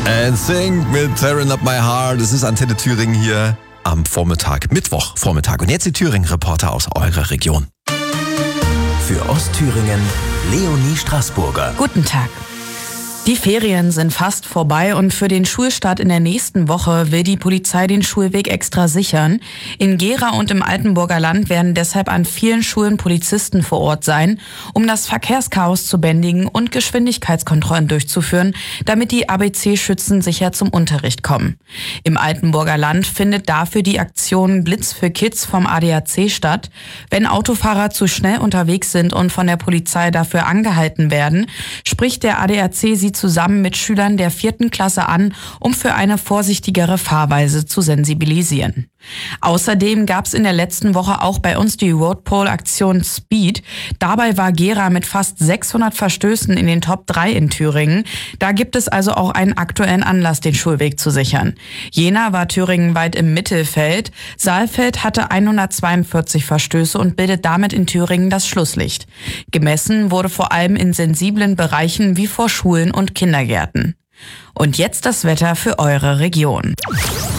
NSYNC mit Tearing Up My Heart. Es ist Antenne Thüringen hier am Vormittag, Mittwochvormittag. Und jetzt die Thüringen-Reporter aus eurer Region. Für Ostthüringen, Leonie Straßburger. Guten Tag. Die Ferien sind fast vorbei und für den Schulstart in der nächsten Woche will die Polizei den Schulweg extra sichern. In Gera und im Altenburger Land werden deshalb an vielen Schulen Polizisten vor Ort sein, um das Verkehrschaos zu bändigen und Geschwindigkeitskontrollen durchzuführen, damit die ABC-Schützen sicher zum Unterricht kommen. Im Altenburger Land findet dafür die Aktion Blitz für Kids vom ADAC statt. Wenn Autofahrer zu schnell unterwegs sind und von der Polizei dafür angehalten werden, spricht der ADAC sie zusammen mit Schülern der 4. Klasse an, um für eine vorsichtigere Fahrweise zu sensibilisieren. Außerdem gab es in der letzten Woche auch bei uns die Roadpol-Aktion Speed. Dabei war Gera mit fast 600 Verstößen in den Top 3 in Thüringen. Da gibt es also auch einen aktuellen Anlass, den Schulweg zu sichern. Jena war thüringenweit im Mittelfeld. Saalfeld hatte 142 Verstöße und bildet damit in Thüringen das Schlusslicht. Gemessen wurde vor allem in sensiblen Bereichen wie vor Schulen und Kindergärten. Und jetzt das Wetter für eure Region.